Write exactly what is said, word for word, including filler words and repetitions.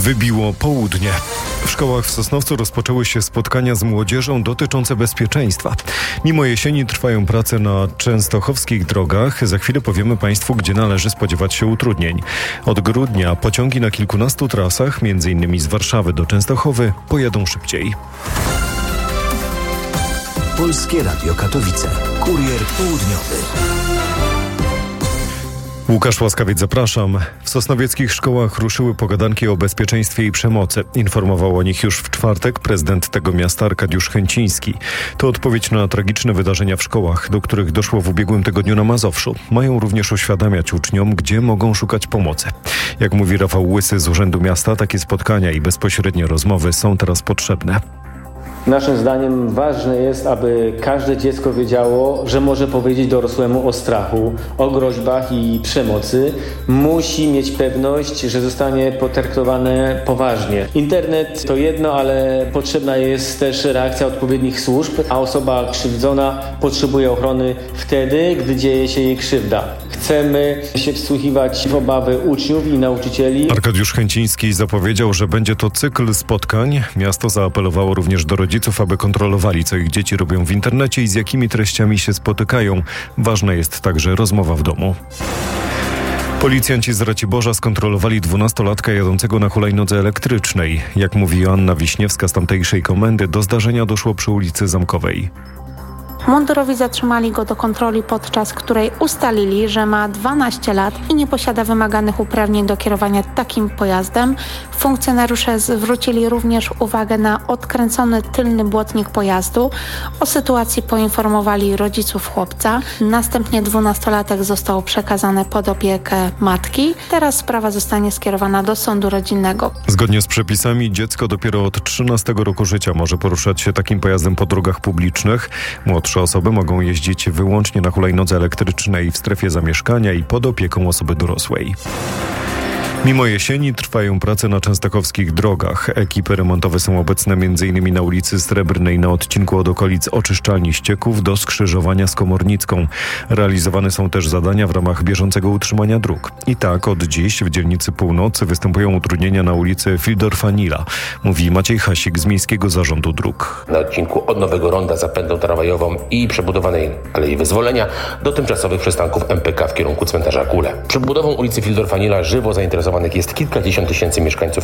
Wybiło południe. W szkołach w Sosnowcu rozpoczęły się spotkania z młodzieżą dotyczące bezpieczeństwa. Mimo jesieni trwają prace na częstochowskich drogach. Za chwilę powiemy Państwu, gdzie należy spodziewać się utrudnień. Od grudnia pociągi na kilkunastu trasach, między innymi z Warszawy do Częstochowy, pojadą szybciej. Polskie Radio Katowice. Kurier południowy. Łukasz Łaskawiec, zapraszam. W sosnowieckich szkołach ruszyły pogadanki o bezpieczeństwie i przemocy. Informował o nich już w czwartek prezydent tego miasta Arkadiusz Chęciński. To odpowiedź na tragiczne wydarzenia w szkołach, do których doszło w ubiegłym tygodniu na Mazowszu. Mają również uświadamiać uczniom, gdzie mogą szukać pomocy. Jak mówi Rafał Łysy z Urzędu Miasta, takie spotkania i bezpośrednie rozmowy są teraz potrzebne. Naszym zdaniem ważne jest, aby każde dziecko wiedziało, że może powiedzieć dorosłemu o strachu, o groźbach i przemocy. Musi mieć pewność, że zostanie potraktowane poważnie. Internet to jedno, ale potrzebna jest też reakcja odpowiednich służb, a osoba krzywdzona potrzebuje ochrony wtedy, gdy dzieje się jej krzywda. Chcemy się wsłuchiwać w obawy uczniów i nauczycieli. Arkadiusz Chęciński zapowiedział, że będzie to cykl spotkań. Miasto zaapelowało również do rodziców, aby kontrolowali, co ich dzieci robią w internecie i z jakimi treściami się spotykają. Ważna jest także rozmowa w domu. Policjanci z Raciborza skontrolowali dwunastolatka jadącego na hulajnodze elektrycznej. Jak mówi Joanna Wiśniewska z tamtejszej komendy, do zdarzenia doszło przy ulicy Zamkowej. Mundurowi zatrzymali go do kontroli, podczas której ustalili, że ma dwanaście lat i nie posiada wymaganych uprawnień do kierowania takim pojazdem. Funkcjonariusze zwrócili również uwagę na odkręcony tylny błotnik pojazdu. O sytuacji poinformowali rodziców chłopca. Następnie dwunastolatek został przekazany pod opiekę matki. Teraz sprawa zostanie skierowana do sądu rodzinnego. Zgodnie z przepisami dziecko dopiero od trzynastego roku życia może poruszać się takim pojazdem po drogach publicznych. Młodsze osoby mogą jeździć wyłącznie na hulajnodze elektrycznej w strefie zamieszkania i pod opieką osoby dorosłej. Mimo jesieni trwają prace na częstochowskich drogach. Ekipy remontowe są obecne m.in. na ulicy Srebrnej na odcinku od okolic oczyszczalni ścieków do skrzyżowania z Komornicką. Realizowane są też zadania w ramach bieżącego utrzymania dróg. I tak od dziś w dzielnicy Północy występują utrudnienia na ulicy Fildorfa-Nila, mówi Maciej Hasik z Miejskiego Zarządu Dróg. Na odcinku od Nowego Ronda za pętlą tramwajową i przebudowanej Alei Wyzwolenia do tymczasowych przystanków M P K w kierunku cmentarza Kule. Przebudową ulicy Fildorfa-Nila żywo zainteresowanych jest kilkadziesiąt tysięcy mieszkańców